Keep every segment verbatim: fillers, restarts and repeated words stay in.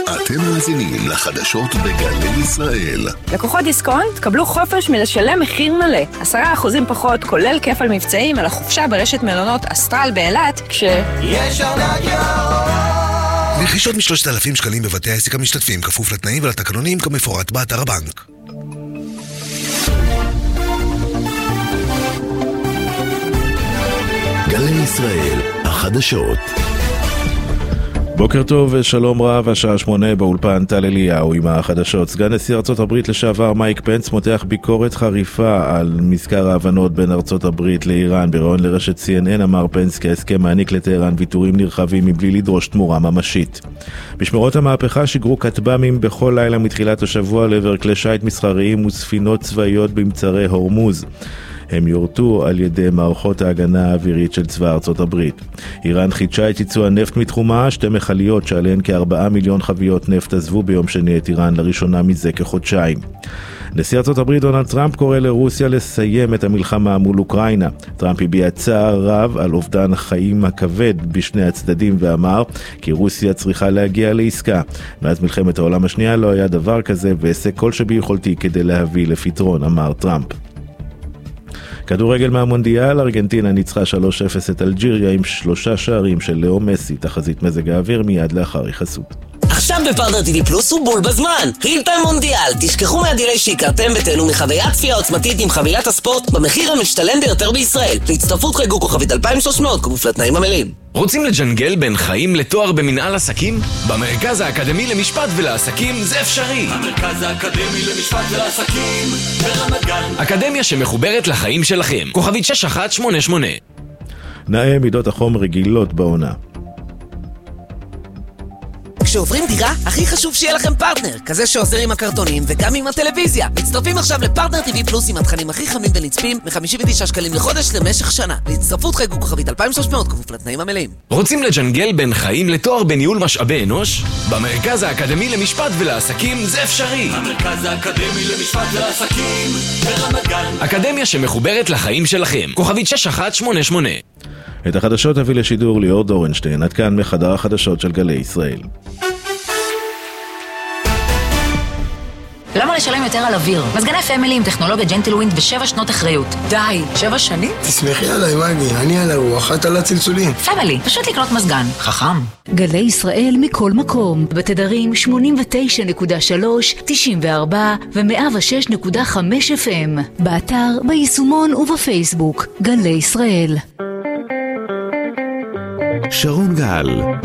אתם מאזינים לחדשות בגלי ישראל. לקוחות דיסקונט קבלו חופש מלשלם מחיר מלא. עשרה אחוזים פחות, כולל כפל מבצעים על החופשה ברשת מלונות אסטרל באילת, כש... יש ארנק ירוק! רכישות משלושת אלפים שקלים בבתי העסק המשתתפים, כפוף לתנאים ולתקנונים כמפורט באתר הבנק. גלי ישראל, החדשות. בוקר טוב ושלום רב, השעה שמונה באולפן טל אליהו עם החדשות. סגן נשיא ארצות הברית לשעבר מייק פנס מותח ביקורת חריפה על מזכר ההבנות בין ארצות הברית לאיראן. בראיון לרשת סי אן אן אמר פנס כי ההסכם מעניק לטהרן ויתורים נרחבים מבלי לדרוש תמורה ממשית. משמרות המהפכה שיגרו כטב"מים בכל לילה מתחילת השבוע לעבר כלי שיט מסחריים וספינות צבאיות במצרי הורמוז. הם יורטו על ידי מערכות ההגנה האווירית של צבא ארצות הברית. איראן חידשה את ייצוא הנפט מתחומה, שתי מכליות שעליהן כארבעה מיליון חביות נפט עזבו ביום שני את איראן לראשונה מזה כחודשיים. נשיא ארצות הברית דונלד טראמפ קורא לרוסיה לסיים את המלחמה מול אוקראינה. טראמפ הביע צער רב על אובדן החיים הכבד בשני הצדדים ואמר כי רוסיה צריכה להגיע לעסקה. מאז מלחמת העולם השנייה לא היה דבר כזה ועשה כל שביכולתי כדי להביא לפתרון, אמר טראמפ. כדורגל מהמונדיאל, ארגנטינה ניצחה שלוש אפס את אלג'יריה עם שלושה שערים של לאו מסי. תחזית מזג האוויר מיד לאחר החסות. עכשיו בפרטנר טי וי פלוס הוא בול בזמן. ריל טיים מונדיאל. תשכחו מהדילי שהכרתם ותהנו מחוויית צפייה עוצמתית עם חבילת הספורט במחיר המשתלם ביותר בישראל. להצטרפות חייגו כוכבית אלפיים ושלוש מאות כפוף לתנאים המלאים. רוצים לג'נגל בין חיים לתואר במנהל עסקים? במרכז האקדמי למשפט ולעסקים זה אפשרי. המרכז האקדמי למשפט ולעסקים ברמת גן. אקדמיה שמחוברת לחיים שלכם. כוכבית שש אחת שמונה שמונה. נאה מידות החום רגילות בעונה. כשעוברים דירה, הכי חשוב שיהיה לכם פרטנר, כזה שעוזר עם הקרטונים וגם עם הטלוויזיה. מצטרפים עכשיו לפרטנר טי וי פלוס עם התכנים הכי חמים ונצפים מ-חמישים ותשעה שקלים לחודש למשך שנה. להצטרפות חייגו כוכבית אלפיים ושלוש מאות כפוף לתנאים המלאים. רוצים לג'נגל בין חיים לתואר בניהול משאבי אנוש? במרכז האקדמי למשפט ולעסקים זה אפשרי. המרכז האקדמי למשפט ולעסקים ברמת גן. אקדמיה שמחוברת לחיים שלכם. כוכבית שש אחת שמונה שמונה. את החדשות הביא לשידור ליאור דורנשטיין, עד כאן מחדר החדשות של גלי ישראל. למה לשלם יותר על אוויר? מזגני פמילי עם טכנולוגיה ג'נטלווינד ושבע שנות אחריות. די, שבע שנים? תסמכי עליי, מגי, אני על הרוח, את על הצלצולים. פמילי, פשוט לקנות מזגן. חכם. גלי ישראל מכל מקום, בתדרים שמונים ותשע נקודה שלוש, תשעים וארבע ו-מאה ושש נקודה חמש אף אם. באתר, ביישומון ובפייסבוק. גלי ישראל. שרון גל.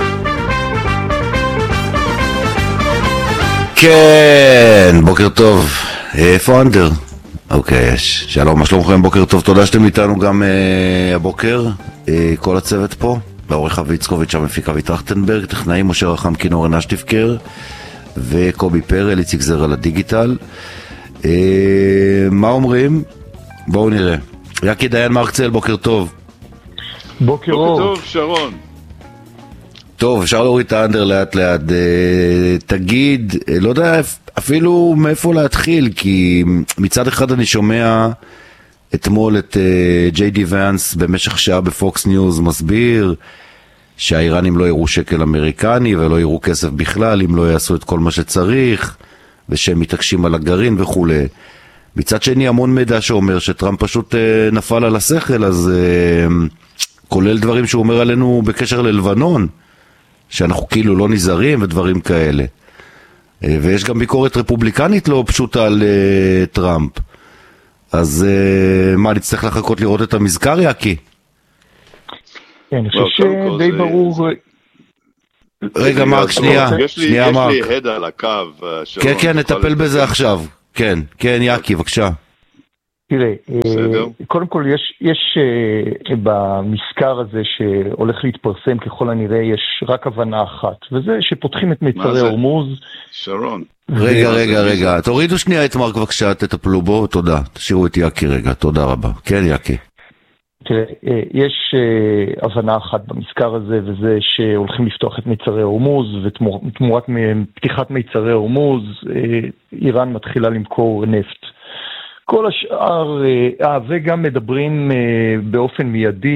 כן, בוקר טוב. איפה אנדר? אוקיי, יש. שלום, מה שלומכם? בוקר טוב. תודה שאתם איתנו גם אה, הבוקר. אה, כל הצוות פה. לעורך אבי יצקוביץ' המפיק אבי טרכטנברג, טכנאים משה רחם כינור עינה שתפקר, וקובי פרל, איציק זר על הדיגיטל. אה, מה אומרים? בואו נראה. יקי דיין מרקצל, בוקר טוב. בוקר טוב, שרון. טוב, אפשר להוריד את האנדר לאט לאט. תגיד, לא יודע אפילו מאיפה להתחיל, כי מצד אחד אני שומע אתמול את ג'יי די ואנס במשך שעה בפוקס ניוז מסביר שהאיראנים לא יראו שקל אמריקני ולא יראו כסף בכלל אם לא יעשו את כל מה שצריך, ושהם מתעקשים על הגרעין וכו'. מצד שני המון מידע שאומר שטראמפ פשוט נפל על השכל, אז כולל דברים שהוא אומר עלינו בקשר ללבנון, שאנחנו כאילו לא נזהרים ודברים כאלה. ויש גם ביקורת רפובליקנית לא פשוטה על uh, טראמפ. אז uh, מה, נצטרך לחכות לראות את המזכר, יקי? כן, אני חושב שדי ברור... רגע, מרק, שנייה. שנייה, מרק. יש לי הד על הקו. כן, כן, נטפל בזה עכשיו. כן, כן, יקי, בבקשה. תראה, קודם כל יש, יש במזכר הזה שהולך להתפרסם ככל הנראה יש רק הבנה אחת, וזה שפותחים את מצרי הורמוז. שרון. רגע, רגע, רגע, תורידו שנייה את מרק בבקשה, תטפלו בו, תודה. תשאירו את יקי רגע, תודה רבה. כן, יקי. תראה, יש הבנה אחת במזכר הזה, וזה שהולכים לפתוח את מצרי הורמוז, ותמורת פתיחת מצרי הורמוז, איראן מתחילה למכור נפט. כל השאר, אה, וגם מדברים אה, באופן מיידי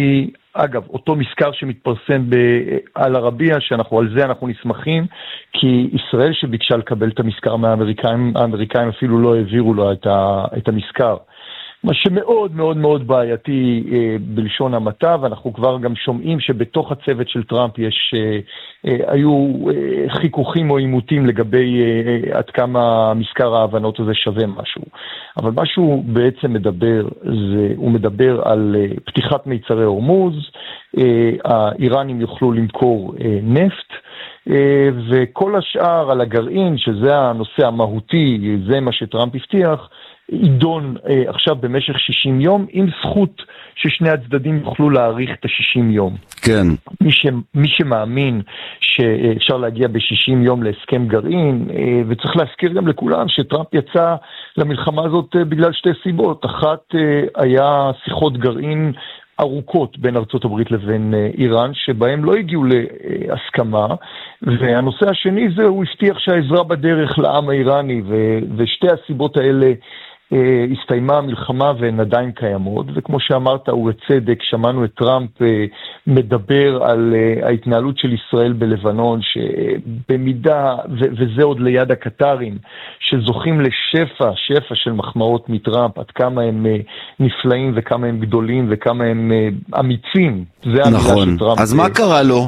אגב, אותו מזכר שמתפרסם באל ערבייה, שאנחנו על זה אנחנו נשמחים, כי ישראל שביקשה לקבל את המזכר מהאמריקאים, האמריקאים אפילו לא העבירו לו את, ה, את המזכר. מה שמאוד מאוד מאוד בעייתי אה, בלשון המעטה, ואנחנו כבר גם שומעים שבתוך הצוות של טראמפ יש, אה, אה, היו אה, חיכוכים או עימותים לגבי אה, עד כמה מזכר ההבנות הזה שווה משהו. אבל מה שהוא בעצם מדבר, זה, הוא מדבר על אה, פתיחת מיצרי הורמוז, אה, האיראנים יוכלו למכור אה, נפט, אה, וכל השאר על הגרעין, שזה הנושא המהותי, זה מה שטראמפ הבטיח, עידון אה, עכשיו במשך שישים יום, עם זכות ששני הצדדים יוכלו להאריך את ה-שישים יום. כן. מי, ש, מי שמאמין שאפשר להגיע ב-שישים יום להסכם גרעין, אה, וצריך להזכיר גם לכולם שטראמפ יצא למלחמה הזאת אה, בגלל שתי סיבות. אחת אה, היה שיחות גרעין ארוכות בין ארצות הברית לבין אה, איראן, שבהם לא הגיעו להסכמה, והנושא השני זה, הוא הבטיח שהעזרה בדרך לעם האיראני, ו, ושתי הסיבות האלה, הסתיימה המלחמה והן עדיין קיימות, וכמו שאמרת, ובצדק, שמענו את טראמפ מדבר על ההתנהלות של ישראל בלבנון, שבמידה, וזה עוד ליד הקטרים, שזוכים לשפע, שפע של מחמאות מטראמפ, עד כמה הם נפלאים וכמה הם גדולים וכמה הם אמיצים. זה נכון, אז מה קרה לו?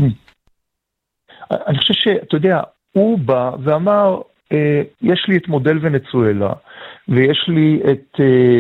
אני חושב שאתה יודע, הוא בא ואמר, יש לי את מודל ונצואלה, ויש לי את,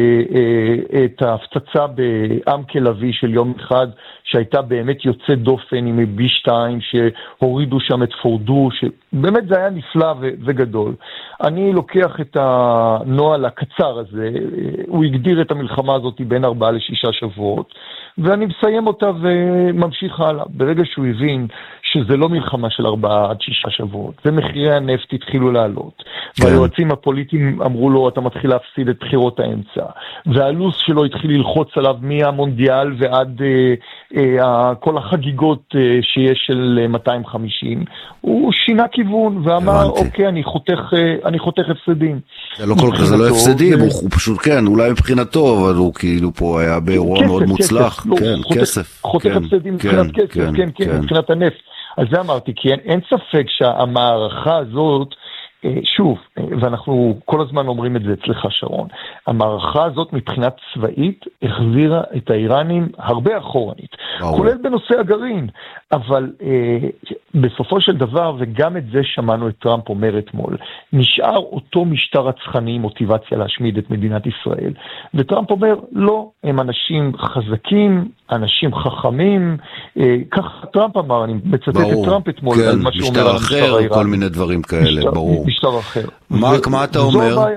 את ההפצצה בעמק לביא של יום אחד, שהייתה באמת יוצאת דופן עם בי שתיים, שהורידו שם את פורדו, שבאמת זה היה נפלא וגדול. אני לוקח את הנועל הקצר הזה, הוא הגדיר את המלחמה הזאת בין ארבעה לשישה שבועות, ואני מסיים אותה וממשיך הלאה. ברגע שהוא הבין שזה לא מלחמה של ארבעה עד שישה שבועות, ומחירי הנפט התחילו לעלות, כן. והיועצים הפוליטיים אמרו לו, אתה מתחיל להפסיד את בחירות האמצע, והלוס שלו התחיל ללחוץ עליו מהמונדיאל ועד אה, אה, כל החגיגות אה, שיש של מאתיים וחמישים, הוא שינה כיוון ואמר, הבנתי. אוקיי, אני חותך, אה, אני חותך הפסדים. זה לא כל כך, זה לא הפסדים, הוא, הוא פשוט כן, אולי מבחינתו, אבל הוא כאילו פה היה באירוע כסף, מאוד מוצלח. כסף, כן, חותך, כסף. חותך כן, הפסדים כן, מבחינת כן, כסף, כן, כן, כן, כן, מבחינת הנפט. אז זה אמרתי, כי אין, אין ספק שהמערכה הזאת, שוב, ואנחנו כל הזמן אומרים את זה אצלך שרון, המערכה הזאת מבחינת צבאית החזירה את האיראנים הרבה אחורנית, כולל בנושא הגרעין, אבל אה, בסופו של דבר, וגם את זה שמענו את טראמפ אומר אתמול, נשאר אותו משטר רצחני מוטיבציה להשמיד את מדינת ישראל, וטראמפ אומר, לא, הם אנשים חזקים, אנשים חכמים, אה, כך טראמפ אמר, אני מצטט את טראמפ אתמול, כן, על מה שהוא אומר משטר על אחר, המשטר האיראני. כל מיני דברים כאלה, משטר, ברור. משטר אחר. מרק, מה אתה אומר? הבעיה.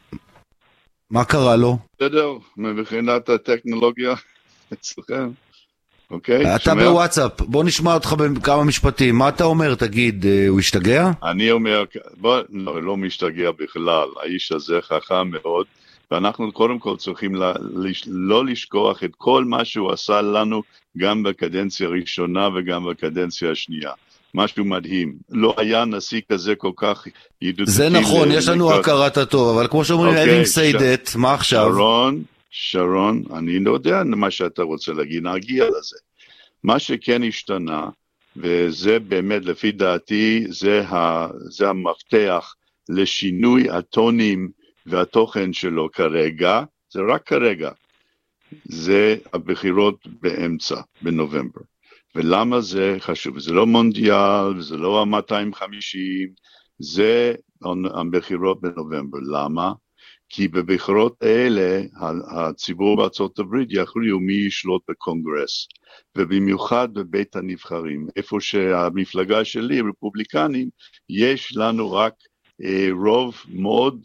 מה קרה לו? בסדר, מבחינת הטכנולוגיה אצלכם. אוקיי? אתה בוואטסאפ, בוא נשמע אותך בכמה משפטים. מה אתה אומר, תגיד, הוא השתגע? אני אומר, בוא, לא, לא משתגע בכלל. האיש הזה חכם מאוד, ואנחנו קודם כל צריכים לה, לא לשכוח את כל מה שהוא עשה לנו, גם בקדנציה הראשונה וגם בקדנציה השנייה. משהו מדהים. לא היה נשיא כזה כל כך ידידותי. זה נכון, יש לנו הכרת הטוב, אבל כמו שאומרים, אבין סיידת, מה עכשיו? שרון, שרון, אני לא יודע מה שאתה רוצה להגיד, נגיע לזה. מה שכן השתנה, וזה באמת לפי דעתי, זה, ה, זה המפתח לשינוי הטונים והתוכן שלו כרגע, זה רק כרגע, זה הבחירות באמצע, בנובמבר. ולמה זה חשוב? זה לא מונדיאל, זה לא ה-מאתיים וחמישים, זה הבחירות בנובמבר. למה? כי בבחירות האלה, הציבור בארצות הברית יכריעו מי ישלוט בקונגרס, ובמיוחד בבית הנבחרים, איפה שהמפלגה שלי, רפובליקנים, יש לנו רק רוב מאוד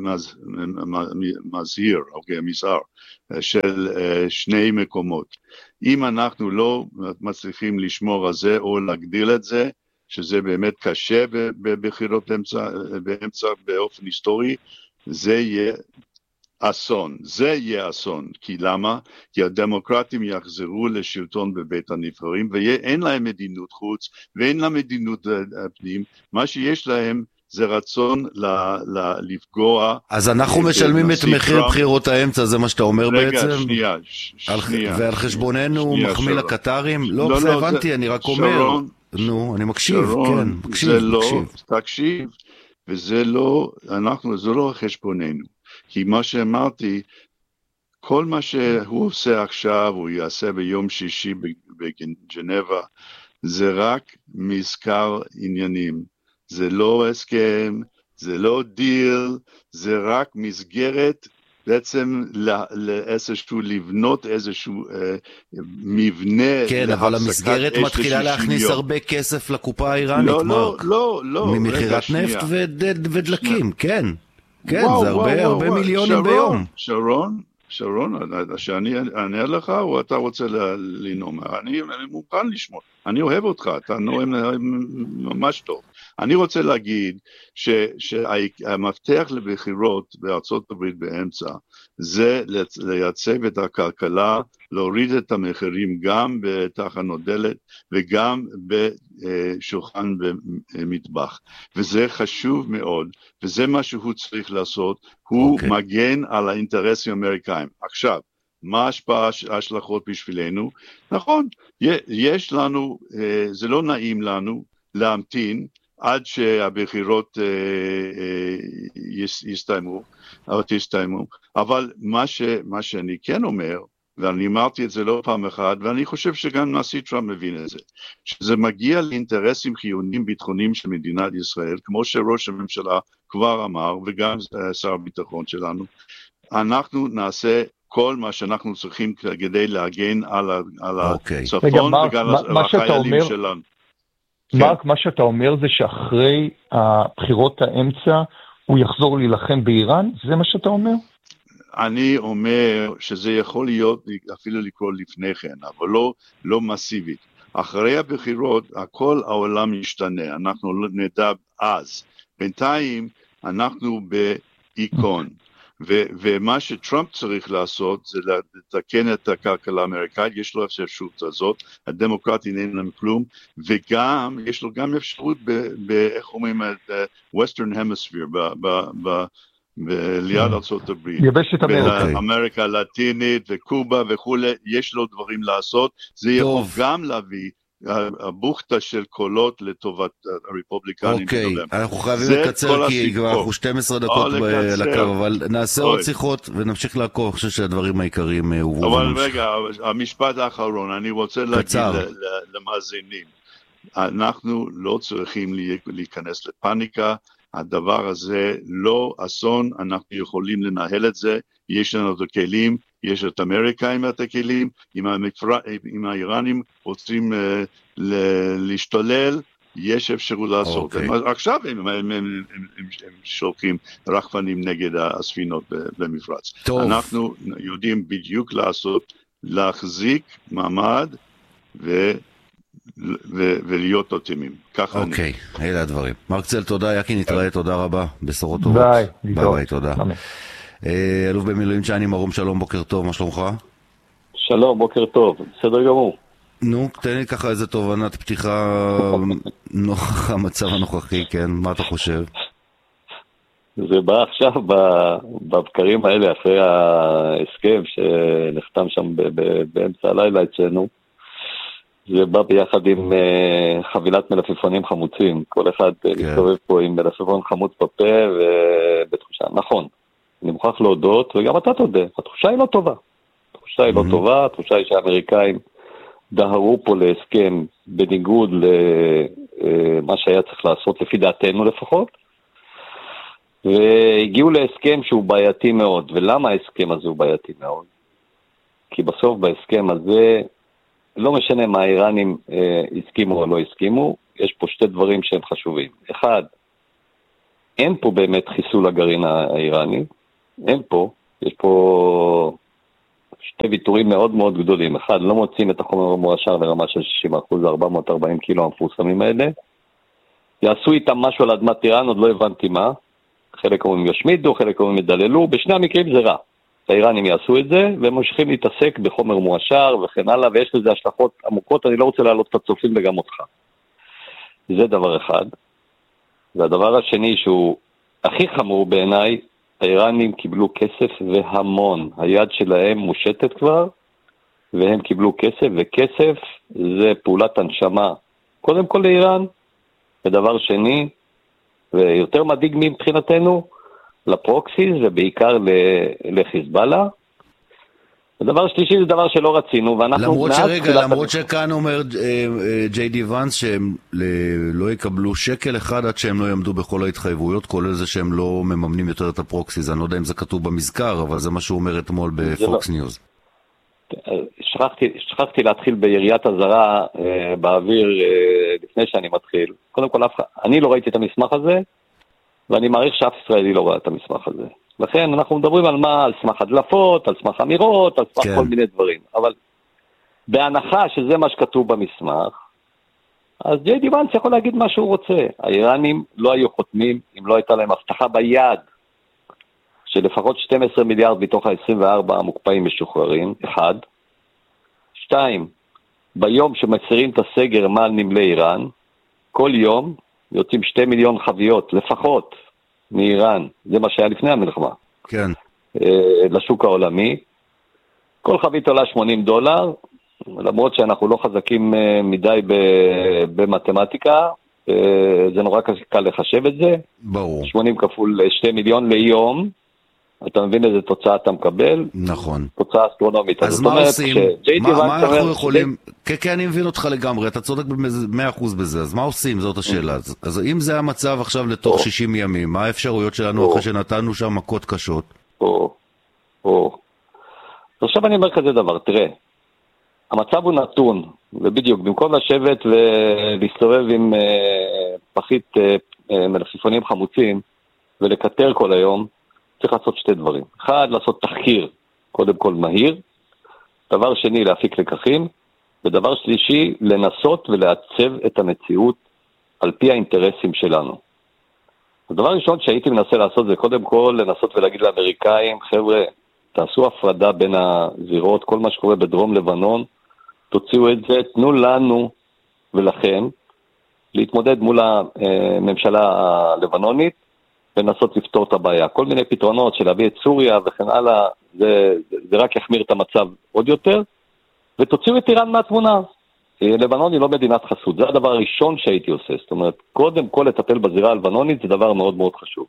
מזהיר, אוקיי, מזהר, של שני מקומות. אם אנחנו לא מצליחים לשמור על זה או להגדיל את זה, שזה באמת קשה בבחירות באמצע, באמצע באופן היסטורי, זה יהיה אסון. זה יהיה אסון. כי למה? כי הדמוקרטים יחזרו לשלטון בבית הנבחרים, ואין להם מדיניות חוץ, ואין להם מדיניות פנים. מה שיש להם זה רצון ל, ל, לפגוע. אז אנחנו משלמים את מחיר בחירות האמצע, זה מה שאתה אומר רגע, בעצם? רגע, שנייה, שנייה. ועל חשבוננו מחמיא לקטרים? לא, לא, זה לא, הבנתי, זה, אני רק שרון, אומר. נו, אני מקשיב, שרון, כן, מקשיב, זה לא, מקשיב. תקשיב, וזה לא, אנחנו, זה לא חשבוננו. כי מה שאמרתי, כל מה שהוא עושה עכשיו, הוא יעשה ביום שישי בג'נבה, זה רק מזכר עניינים. זה לא הסכם, זה לא דיל, זה רק מסגרת בעצם לאיזשהו, לבנות איזשהו אה, מבנה. כן, אבל המסגרת מתחילה להכניס יום. הרבה כסף לקופה האיראנית, לא, מרק. לא, לא, לא. ממחירת נפט ודד, ודלקים, כן. כן, וואו, זה הרבה, וואו, הרבה וואו, מיליונים שרון, ביום. שרון, שרון, שאני אענה לך או אתה רוצה לנאום? אני, אני מוכן לשמוע, אני אוהב אותך, אתה נואם ממש טוב. אני רוצה להגיד ש, שהמפתח לבחירות בארצות הברית באמצע, זה לייצב את הכלכלה, להוריד את המחירים גם בתחנות דלק וגם בשולחן במטבח. וזה חשוב מאוד, וזה מה שהוא צריך לעשות, הוא okay. מגן על האינטרסים האמריקאים. עכשיו, מה ההשפעה, ההשלכות בשבילנו? נכון, יש לנו, זה לא נעים לנו להמתין, עד שהבחירות אה, אה, יסתיימו, או תסתיימו, אבל מה, ש, מה שאני כן אומר, ואני אמרתי את זה לא פעם אחת, ואני חושב שגם נשיא טראמפ מבין את זה, שזה מגיע לאינטרסים חיוניים ביטחוניים של מדינת ישראל, כמו שראש הממשלה כבר אמר, וגם שר הביטחון שלנו, אנחנו נעשה כל מה שאנחנו צריכים כדי להגן על, על okay. הצפון וגם על החיילים שלנו. מרק, מה שאתה אומר זה שאחרי הבחירות האמצע הוא יחזור להילחם באיראן? זה מה שאתה אומר? אני אומר שזה יכול להיות אפילו לקרוא לפני כן, אבל לא, לא מסיבית. אחרי הבחירות הכל העולם ישתנה, אנחנו נדע אז. בינתיים אנחנו באיקון. ו- ומה שטראמפ צריך לעשות זה לתקן את הכלכלה האמריקאית, יש לו אפשרות הזאת, הדמוקרטים אין להם כלום, וגם יש לו גם אפשרות באיך אומרים את Western Hemisphere, ב- ב- ב- ליד ארצות הברית, באמריקה הלטינית וקובה וכולי, יש לו דברים לעשות, זה יכול גם להביא הבוכתה של קולות לטובת הרפובליקנים. אוקיי, אנחנו חייבים לקצר כי כבר אנחנו שתים עשרה דקות לקו, אבל נעשה עוד שיחות ונמשיך לעקוב, אני חושב שהדברים העיקריים הובאו. אבל רגע, המשפט האחרון, אני רוצה להגיד למאזינים, אנחנו לא צריכים להיכנס לפאניקה, הדבר הזה לא אסון, אנחנו יכולים לנהל את זה, יש לנו את הכלים, יש את האמריקאים את הכלים, אם, המפר... אם האיראנים רוצים uh, ל- להשתולל, יש אפשרות לעשות. Okay. הם, עכשיו הם, הם, הם, הם, הם, הם שולחים רחפנים נגד הספינות במפרץ. טוב. אנחנו יודעים בדיוק לעשות, להחזיק מעמד ו... ו- ולהיות אוטימים. ככה אני. אוקיי, אלה הדברים. מרק צל, תודה, יקי, נתראה, תודה רבה. בשורות טובות. ביי. ביי ביי, תודה. אלוף במילואים שאני מרום, שלום, בוקר טוב, מה שלומך? שלום, בוקר טוב, בסדר גמור. נו, תן לי ככה איזה תובנת פתיחה נוכח המצב הנוכחי, כן? מה אתה חושב? זה בא עכשיו בבקרים האלה, אחרי ההסכם שנחתם שם באמצע הלילה אצלנו, זה בא ביחד עם uh, חבילת מלפפונים חמוצים. כל אחד okay. מסתובב פה עם מלפפון חמוץ בפה ובתחושה. נכון, אני מוכרח להודות, וגם אתה תודה, התחושה היא לא טובה. התחושה היא mm-hmm. לא טובה, התחושה היא שהאמריקאים דהרו פה להסכם בניגוד למה uh, שהיה צריך לעשות, לפי דעתנו לפחות, והגיעו להסכם שהוא בעייתי מאוד. ולמה ההסכם הזה הוא בעייתי מאוד? כי בסוף בהסכם הזה, לא משנה מה האיראנים אה, הסכימו או לא הסכימו, יש פה שתי דברים שהם חשובים. אחד, אין פה באמת חיסול הגרעין האיראני, אין פה, יש פה שתי ויתורים מאוד מאוד גדולים. אחד, לא מוצאים את החומר המועשר לרמה של שישים אחוז, ארבע מאות וארבעים קילו המפורסמים האלה. יעשו איתם משהו על אדמת איראן, עוד לא הבנתי מה. חלק אומרים ישמידו, חלק אומרים ידללו, בשני המקרים זה רע. האיראנים יעשו את זה, והם ממשיכים להתעסק בחומר מועשר וכן הלאה, ויש לזה השלכות עמוקות, אני לא רוצה להעלות את הצופים וגם אותך. זה דבר אחד. והדבר השני שהוא הכי חמור בעיניי, האיראנים קיבלו כסף והמון. היד שלהם מושטת כבר, והם קיבלו כסף, וכסף זה פעולת הנשמה. קודם כל לאיראן, ודבר שני, ויותר מדאיג מבחינתנו, לפרוקסיס ובעיקר לחיזבאללה. הדבר שלישי זה דבר שלא רצינו, ואנחנו... למרות שרגע, למרות שכאן אומר ג'יי די ונס שהם לא יקבלו שקל אחד עד שהם לא יעמדו בכל ההתחייבויות, כולל זה שהם לא מממנים יותר את הפרוקסיס. אני לא יודע אם זה כתוב במזכר, אבל זה מה שהוא אומר אתמול בפוקס ניוז. שכחתי, שכחתי להתחיל ביריית הזרה אה, באוויר אה, לפני שאני מתחיל. קודם כל, אני לא ראיתי את המסמך הזה, ואני מעריך שאף ישראלי לא ראה את המסמך הזה. לכן אנחנו מדברים על מה? על סמך הדלפות, על סמך אמירות, על סמך כן. כל מיני דברים. אבל בהנחה שזה מה שכתוב במסמך, אז ג'יי די ונס יכול להגיד מה שהוא רוצה. האיראנים לא היו חותמים אם לא הייתה להם הבטחה ביד, שלפחות שנים עשר מיליארד מתוך ה-עשרים וארבע המוקפאים משוחררים, אחד. שתיים, ביום שמסירים את הסגר מעל נמלי איראן, כל יום יוצאים שתי מיליון חביות, לפחות, מאיראן. זה מה שהיה לפני המלחמה. כן. לשוק העולמי. כל חבית עולה שמונים דולר, למרות שאנחנו לא חזקים מדי במתמטיקה, זה נורא קל לחשב את זה. ברור. שמונים כפול שני מיליון ליום, אתה מבין איזה תוצאה אתה מקבל? נכון. תוצאה אסטרונומית. אז מה עושים? מה אנחנו יכולים? כן, אני מבין אותך לגמרי, אתה צודק ב-מאה אחוז בזה, אז מה עושים? זאת השאלה. אז אם זה המצב עכשיו לתוך שישים ימים, מה האפשרויות שלנו אחרי שנתנו שם מכות קשות? או, או. עכשיו אני אומר כזה דבר, תראה, המצב הוא נתון, ובדיוק, במקום לשבת ולהסתובב עם פחית מלפפונים חמוצים ולקטר כל היום, צריך לעשות שתי דברים. אחד, לעשות תחקיר, קודם כל מהיר. דבר שני, להפיק לקחים. ודבר שלישי, לנסות ולעצב את המציאות על פי האינטרסים שלנו. הדבר הראשון שהייתי מנסה לעשות זה קודם כל לנסות ולהגיד לאמריקאים, חבר'ה, תעשו הפרדה בין הזירות, כל מה שקורה בדרום לבנון, תוציאו את זה, תנו לנו ולכם להתמודד מול הממשלה הלבנונית, לנסות לפתור את הבעיה. כל מיני פתרונות של להביא את סוריה וכן הלאה, זה, זה רק יחמיר את המצב עוד יותר, ותוציאו את איראן מהתמונה. לבנון היא לא מדינת חסות, זה הדבר הראשון שהייתי עושה. זאת אומרת, קודם כל לטפל בזירה הלבנונית זה דבר מאוד מאוד חשוב.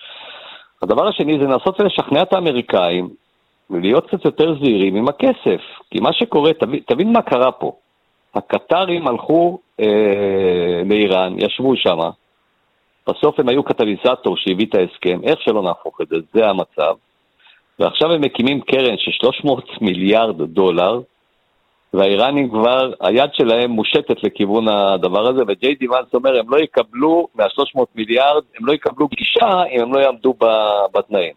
הדבר השני זה לנסות ולשכנע את האמריקאים, ולהיות קצת יותר זהירים עם הכסף. כי מה שקורה, תבין, תבין מה קרה פה. הקטרים הלכו אה, לאיראן, ישבו שמה, בסוף הם היו קטליזטור שהביא את ההסכם, איך שלא נהפוך את זה, זה המצב. ועכשיו הם מקימים קרן של שלוש מאות מיליארד דולר, והאיראנים כבר, היד שלהם מושטת לכיוון הדבר הזה, וג'יי די ונס אומר, הם לא יקבלו, מה-שלוש מאות מיליארד, הם לא יקבלו גישה אם הם לא יעמדו בתנאים.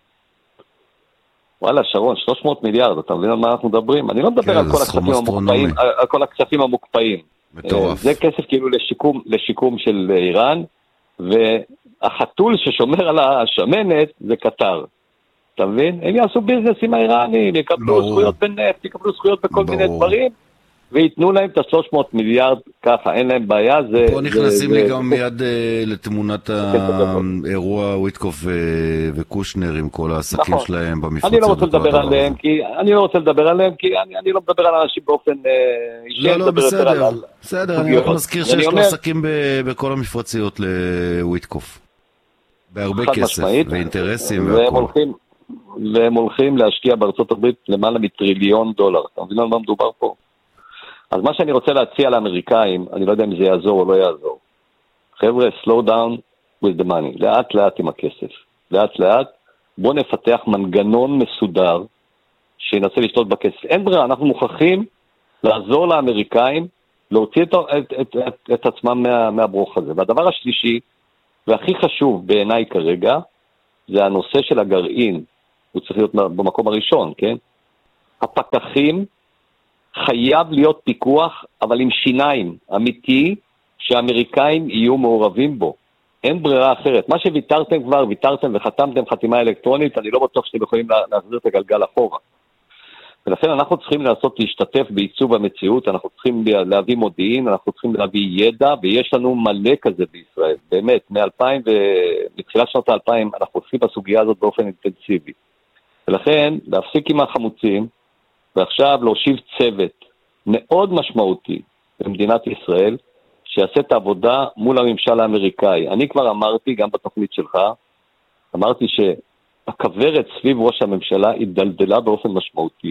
וואלה, שרון, שלוש מאות מיליארד, אתה מבין על מה אנחנו מדברים? אני לא מדבר כן, על, כל הכספים המוקפאים, על כל הכספים המוקפאים. מטורף. זה כסף כאילו לשיקום, לשיקום של איראן, והחתול ששומר על השמנת זה קטר. אתה מבין? הם יעשו ביזנס עם האיראנים, יקבלו זכויות בנפט, יקבלו זכויות בכל ברור. מיני דברים, ויתנו להם את ה-שלוש מאות מיליארד ככה, אין להם בעיה. זה, פה נכנסים זה, לי זה, גם זה... מיד uh, לתמונת האירוע וויטקוף וקושנר עם כל העסקים נכון. שלהם במפרצות. אני לא רוצה לדבר עליהם, כי אני לא רוצה לדבר עליהם, כי אני, אני לא מדבר על אנשים באופן אישי. לא, לא, בסדר, על... בסדר, אני רק מזכיר שיש לו עסקים בכל המפרציות לוויטקוף. בהרבה כסף ואינטרסים והכל. והם הולכים להשקיע בארצות הברית למעלה מטריליון דולר. אתה מבין על מה מדובר פה? אז מה שאני רוצה להציע לאמריקאים, אני לא יודע אם זה יעזור או לא יעזור. חבר'ה, slow down with the money. לאט לאט עם הכסף. לאט לאט. בוא נפתח מנגנון מסודר שינסה לשתות בכסף. אין ברירה, אנחנו מוכרחים לעזור לאמריקאים להוציא את, את, את, את, את עצמם מה, מהברוך הזה. והדבר השלישי, והכי חשוב בעיניי כרגע, זה הנושא של הגרעין. הוא צריך להיות במקום הראשון, כן? הפקחים חייב להיות פיקוח, אבל עם שיניים, אמיתי, שהאמריקאים יהיו מעורבים בו. אין ברירה אחרת. מה שוויתרתם כבר, ויתרתם וחתמתם חתימה אלקטרונית, אני לא בטוח שאתם יכולים להחזיר את הגלגל אחורה. ולכן אנחנו צריכים לעשות, להשתתף בעיצוב המציאות, אנחנו צריכים להביא מודיעין, אנחנו צריכים להביא ידע, ויש לנו מלא כזה בישראל, באמת, מ-אלפיים ומתחילת שנות ה-אלפיים אנחנו עושים בסוגיה הזאת באופן אינטנסיבי. ולכן, להפסיק עם החמוצים, ועכשיו להושיב צוות מאוד משמעותי במדינת ישראל, שיעשה את העבודה מול הממשל האמריקאי. אני כבר אמרתי, גם בתוכנית שלך, אמרתי שהכברת סביב ראש הממשלה היא דלדלה באופן משמעותי.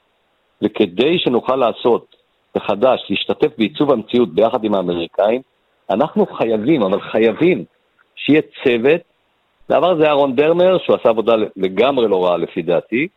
וכדי שנוכל לעשות מחדש, להשתתף בעיצוב המציאות ביחד עם האמריקאים, אנחנו חייבים, אבל חייבים, שיהיה צוות. בעבר זה אהרון דרמר, שהוא עשה עבודה לגמרי לא רעה לפי דעתי,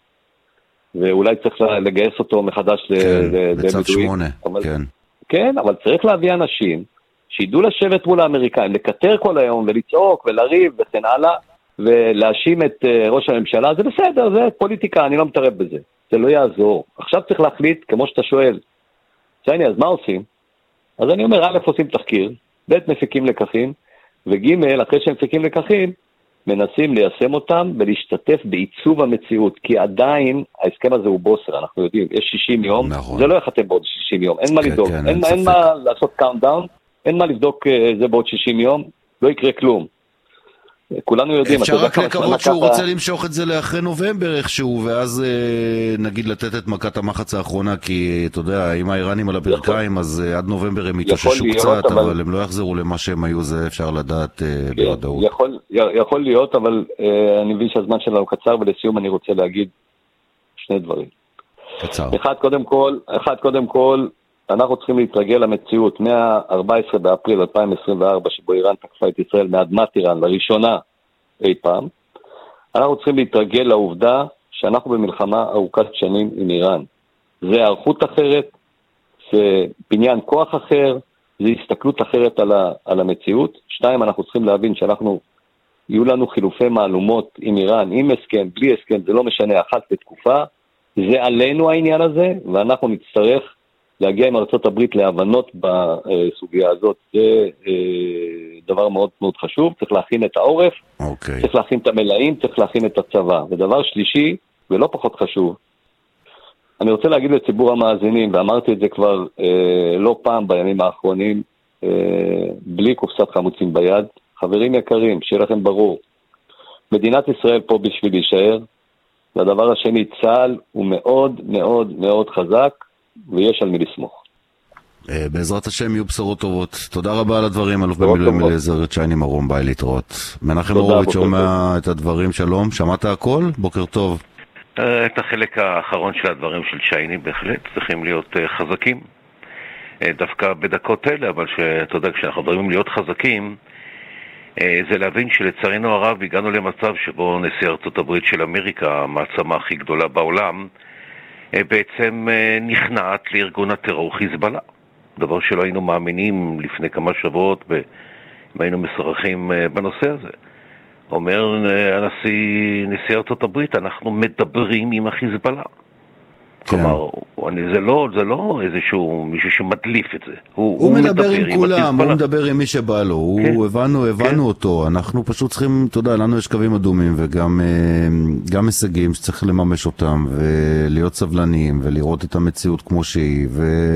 ואולי צריך לגייס אותו מחדש בצד שמונה, כן. כן, אבל צריך להביא אנשים שידעו לשבת מול האמריקאים, לקטר כל היום ולצעוק ולריב וכן הלאה, ולהאשים את ראש הממשלה, זה בסדר, זה פוליטיקה, אני לא מתערב בזה. זה לא יעזור. עכשיו צריך להחליט, כמו שאתה שואל, שייני, אז מה עושים? אז אני אומר, א' עושים תחקיר, ב' מפיקים לקחים, וג' אחרי שהם מפיקים לקחים, מנסים ליישם אותם ולהשתתף בעיצוב המציאות, כי עדיין ההסכם הזה הוא בוסר, אנחנו יודעים, יש שישים יום, נכון. זה לא יחתם בעוד שישים יום, אין מה כן, לדאוג, כן, אין, אין מה לעשות קאונטדאון, אין מה לבדוק זה בעוד שישים יום, לא יקרה כלום. כולנו יודעים. אפשר רק לקוות שהוא רוצה למשוך את זה לאחרי נובמבר איכשהו, ואז נגיד לתת את מכת המחץ האחרונה, כי אתה יודע, אם האיראנים על הברכיים, אז עד נובמבר הם יתאוששו קצת, אבל הם לא יחזרו למה שהם היו, זה אפשר לדעת בוודאות. יכול להיות, אבל אני מבין שהזמן שלנו קצר, ולסיום אני רוצה להגיד שני דברים. קצר. אחד קודם כל, אחד קודם כל, אנחנו צריכים להתרגל למציאות מה-ארבעה עשר באפריל אלפיים עשרים וארבע, שבו איראן תקפה את ישראל מאדמת איראן, לראשונה אי פעם. אנחנו צריכים להתרגל לעובדה שאנחנו במלחמה ארוכת שנים עם איראן. זה הערכות אחרת, זה בניין כוח אחר, זה הסתכלות אחרת על, ה- על המציאות. שתיים, אנחנו צריכים להבין שאנחנו, יהיו לנו חילופי מעלומות עם איראן, עם הסכם, בלי הסכם, זה לא משנה, אחת בתקופה. זה עלינו העניין הזה, ואנחנו נצטרך להגיע עם ארצות הברית להבנות בסוגיה הזאת. זה דבר מאוד מאוד חשוב, צריך להכין את העורף, okay. צריך להכין את המלאים, צריך להכין את הצבא. ודבר שלישי, ולא פחות חשוב, אני רוצה להגיד לציבור המאזינים, ואמרתי את זה כבר אה, לא פעם בימים האחרונים, אה, בלי קופסת חמוצים ביד, חברים יקרים, שיהיה לכם ברור, מדינת ישראל פה בשביל להישאר, והדבר השני, צה"ל הוא מאוד מאוד מאוד חזק, ויש על מי לסמוך. בעזרת השם יהיו בשורות טובות. תודה רבה על הדברים, אלוף במילואים אליעזר צ'ייני מרום, ביי להתראות. מנחם הורוביץ שומע את הדברים, שלום, שמעת הכל? בוקר טוב. את החלק האחרון של הדברים של צ'ייני בהחלט צריכים להיות חזקים. דווקא בדקות אלה, אבל שאתה יודע, כשאנחנו מדברים להיות חזקים, זה להבין שלצערנו הרב הגענו למצב שבו נשיא ארצות הברית של אמריקה, המעצמה הכי גדולה בעולם, בעצם נכנעת לארגון הטרור חיזבאללה. דבר שלא היינו מאמינים לפני כמה שבועות, אם היינו משוחחים בנושא הזה. אומר הנשיא, נשיא ארצות הברית, אנחנו מדברים עם החיזבאללה. כלומר, זה לא, זה לא איזשהו מישהו שמדליף את זה. הוא, הוא מדבר עם כולם, הוא מדבר עם מי שבא לו, הוא הבנו, הבנו אותו, אנחנו פשוט צריכים, אתה יודע, לנו יש קווים אדומים וגם גם הישגים שצריך לממש אותם ולהיות סבלניים ולראות את המציאות כמו שהיא,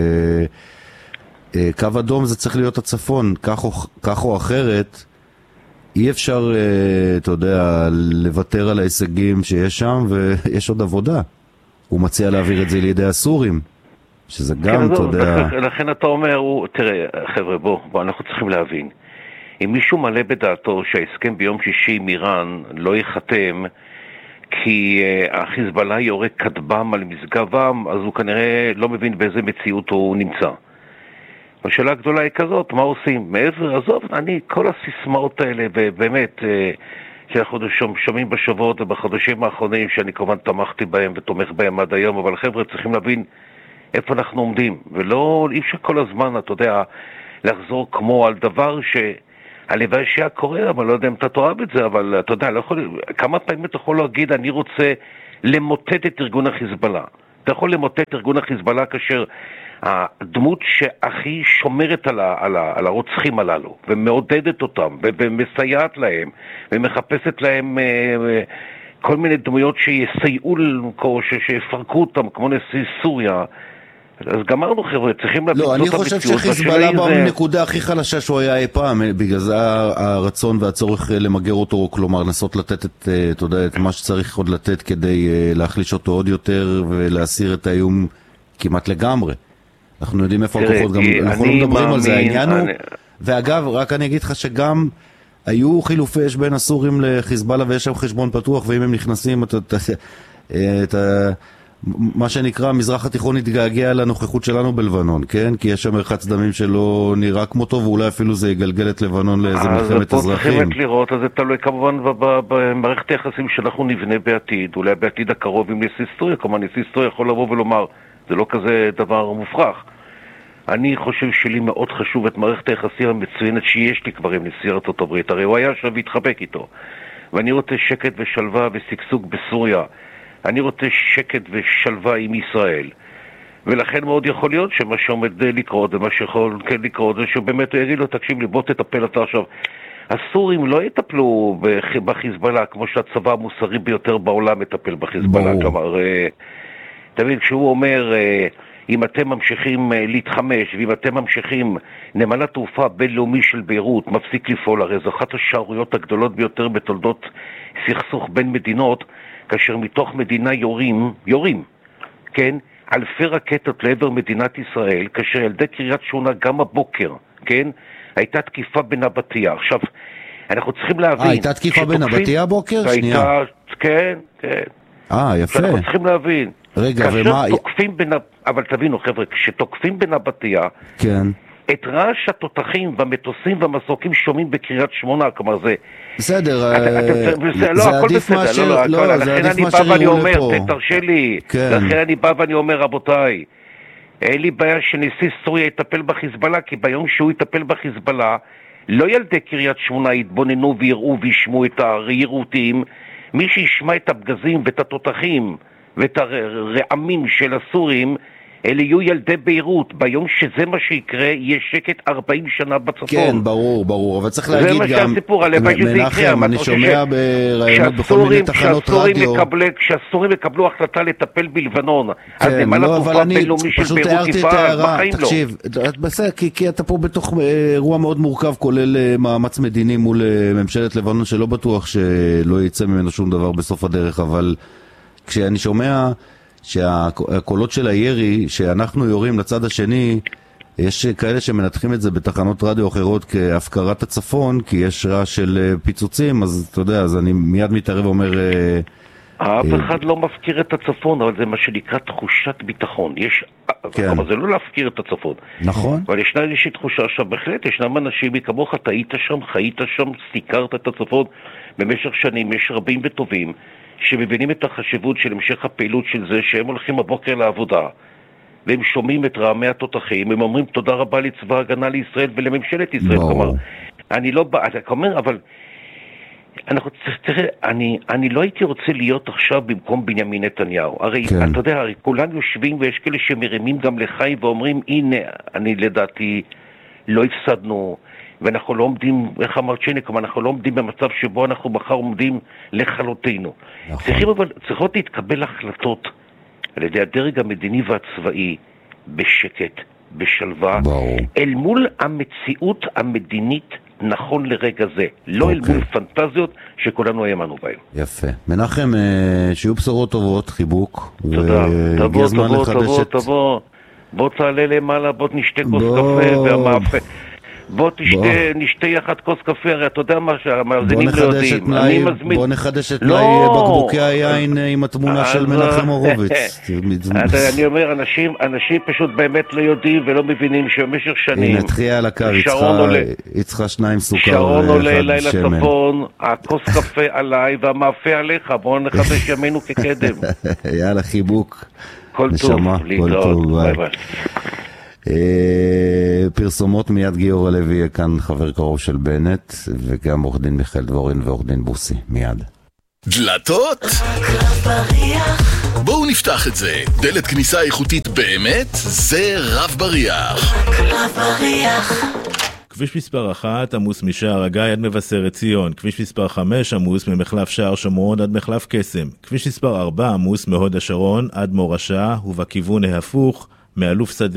וקו אדום זה צריך להיות הצפון, כך או, כך או אחרת, אי אפשר, אתה יודע, לוותר על ההישגים שיש שם, ויש עוד עבודה. הוא מציע להעביר את זה לידי הסורים, שזה גם, אתה יודע... לכן אתה אומר, תראה, חבר'ה, בוא, בוא, אנחנו צריכים להבין. אם מישהו מלא בדעתו שההסכם ביום שישי עם איראן לא ייחתם, כי החיזבאללה יורה כטב"ם על משגבם, אז הוא כנראה לא מבין באיזה מציאות הוא נמצא. השאלה הגדולה היא כזאת, מה עושים? מעבר, עזוב, אני, כל הסיסמאות האלה, ובאמת... שאנחנו שומעים בשבועות ובחודשים האחרונים שאני כמובן תמכתי בהם ותומך בהם עד היום, אבל חבר'ה צריכים להבין איפה אנחנו עומדים, ולא, אי אפשר כל הזמן, אתה יודע, לחזור כמו על דבר שהלוואי שהיה קורה, אבל לא יודע אם אתה תאהב את זה, אבל אתה יודע, לא יכול, כמה פעמים אתה יכול להגיד, אני רוצה למוטט את ארגון החיזבאללה. אתה יכול למוטט את ארגון החיזבאללה כאשר הדמות שהכי שומרת על, ה, על, ה, על הרוצחים הללו, ומעודדת אותם, ומסייעת להם, ומחפשת להם, כל מיני דמויות שיסייעו לנו, שיפרקו אותם, כמו נשיא סוריה. אז גמרנו חבר'ה, צריכים להבין לא, זאת המציאות. אני חושב שחיזבאללה בנקודה הכי חלשה שהוא היה אי פעם, בגלל זה הרצון והצורך למגר אותו, כלומר לנסות לתת את, אתה יודע, את מה שצריך עוד לתת כדי להחליש אותו עוד יותר ולהסיר את האיום כמעט לגמרי. אנחנו יודעים איפה הכוחות, גם אנחנו לא מדברים על זה, העניין הוא, ואגב, רק אני אגיד לך שגם היו חילופי אש בין הסורים לחיזבאללה ויש שם חשבון פתוח, ואם הם נכנסים את ה... מה שנקרא, המזרח התיכון התגעגע לנוכחות שלנו בלבנון, כן? כי יש שם מרחץ דמים שלא נראה כמותו, ואולי אפילו זה יגלגל את לבנון לאיזה מלחמת אזרחים. אז פה צריכים לראות, אז זה תלוי כמובן במערכת היחסים שאנחנו נבנה בעתיד, אולי בעתיד הקרוב עם נשיא סוריה, כלומר נשיא סוריה יכול לבוא ולומר, זה לא כזה דבר מופרך. אני חושב שלי מאוד חשוב את מערכת היחסים המצוינת שיש לי כבר עם נשיא ארצות הברית, הרי הוא היה שם והתחבק איתו, ואני רוצה שקט ושלווה וסגסוג בסוריה. אני רוצה שקט ושלווה עם ישראל, ולכן מאוד יכול להיות שמה שעומד לקרות ומה שיכול כן לקרות זה שבאמת הוא יגיד לו, תקשיב לי, בוא תטפל אתה עכשיו. הסורים לא יטפלו בחיזבאללה כמו שהצבא המוסרי ביותר בעולם מטפל בחיזבאללה. כלומר, תמיד כשהוא אומר, אם אתם ממשיכים להתחמש ואם אתם ממשיכים, נמל התעופה הבינלאומי של ביירות מפסיק לפעול, הרי זו אחת השערויות הגדולות ביותר בתולדות סכסוך בין מדינות, כאשר מתוך מדינה יורים, יורים, כן, אלפי רקטות לעבר מדינת ישראל, כאשר ילדי קריית שמונה גם הבוקר, כן, הייתה תקיפה בנבטיה. עכשיו, אנחנו צריכים להבין... אה, הייתה תקיפה בנבטיה הבוקר? שנייה. כן, כן. אה, יפה. אנחנו צריכים להבין. רגע, ומה... כאשר תוקפים בנב... אבל תבינו, חבר'ה, כשתוקפים בנבטיה... כן. את רעש התותחים והמטוסים והמסוקים שומעים בקריית שמונה, כלומר זה... בסדר, זה עדיף מאשר... לא, זה עדיף מאשר יראו לפה. תרשה לי, לכן אני בא ואני אומר, רבותיי, אין לי בעיה שנשיא סוריה יטפל בחיזבאללה, כי ביום שהוא יטפל בחיזבאללה, לא ילדי קריית שמונה יתבוננו ויראו וישמעו את הרעירותים, מי שישמע את הפגזים ואת התותחים ואת הרעמים של הסורים, אלה יהיו ילדי ביירות. ביום שזה מה שיקרה, יהיה שקט ארבעים שנה בצפון. כן, ברור, ברור. אבל צריך להגיד גם... זה מה שהסיפור, הלוואי שזה יקרה. מנחם, אני שומע ברעיונות בכל מיני תחנות רדיו. כשהסורים יקבלו החלטה לטפל בלבנון, אז כן, נמל לא, התעופה הבינלאומי של ביירות יפעל, בחיים לא. תקשיב, בסדר, כי, כי אתה פה בתוך אירוע מאוד מורכב, כולל מאמץ מדיני מול ממשלת לבנון, שלא בטוח שלא יצא ממנו שום דבר בסוף הדרך, אבל כשאני שומע שהקולות של הירי שאנחנו יורים לצד השני, יש כאלה שמנתחים את זה בתחנות רדיו אחרות כהפקרת הצפון, כי יש רעש של פיצוצים, אז אתה יודע, אז אני מיד מתערב ואומר... אף אחד לא מפקיר את הצפון, אבל זה מה שנקרא תחושת ביטחון. יש... אבל זה לא להפקיר את הצפון. נכון. אבל ישנה איזושהי תחושה עכשיו, בהחלט, ישנם אנשים כמוך, אתה היית שם, חיית שם, סיקרת את הצפון במשך שנים, יש רבים וטובים, שמבינים את החשיבות של המשך הפעילות של זה, שהם הולכים הבוקר לעבודה, והם שומעים את רעמי התותחים, הם אומרים תודה רבה לצבא הגנה לישראל ולממשלת ישראל. כלומר, אני לא בא, אתה אומר, אבל אנחנו, תראה, אני, אני לא הייתי רוצה להיות עכשיו במקום בנימין נתניהו. הרי, כן. אתה יודע, הרי כולם יושבים ויש כאלה שמרימים גם לחיים ואומרים, הנה, אני לדעתי לא הפסדנו, ואנחנו לא עומדים, איך אמרת שני, כלומר, אנחנו לא עומדים במצב שבו אנחנו מחר עומדים לחלוטנו. נכון. צריכים אבל, צריכות להתקבל החלטות על ידי הדרג המדיני והצבאי בשקט, בשלווה, ברור. אל מול המציאות המדינית נכון לרגע זה, לא אוקיי. אל מול פנטזיות שכולנו האמנו בהן. יפה. מנחם, שיהיו בשורות טובות, חיבוק. תודה. תבוא, תבוא, תבוא, תבוא. בוא תעלה למעלה, בוא נשתה כוס קפה והמאפה. בוא תשתה, נשתה יחד כוס קפה, הרי אתה יודע מה שהמאזינים לא יודעים. בוא נחדש את מלאי בקבוקי היין עם התמונה של מנחם הורוביץ. אני אומר, אנשים פשוט באמת לא יודעים ולא מבינים שבמשך שנים... הנה, תחייה על הקר, יצחה שניים סוכר. שרון עולה אליי לצפון, הכוס קפה עליי והמאפה עליך, בואו נחדש ימינו כקדם. יאללה, חיבוק. כל טוב, להתראות. ביי ביי. פרסומות מיד. גיורא לוי יהיה כאן, חבר קרוב של בנט, וגם עורך דין מיכאל דבורין ועורך דין בוסי מיד. דלתות? בואו נפתח את זה. דלת כניסה איכותית באמת זה רב בריח. רב בריח. כביש מספר אחת עמוס משער הגיא עד מבשרת ציון. כביש מספר חמש עמוס ממחלף שער שומרון עד מחלף קסם. כביש מספר ארבע עמוס מהוד השרון עד מורשה ובכיוון ההפוך מאלוף שדה